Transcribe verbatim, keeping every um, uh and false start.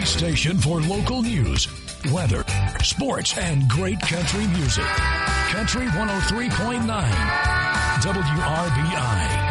The station for local news, weather, sports, and great country music. Country one oh three point nine W R B I.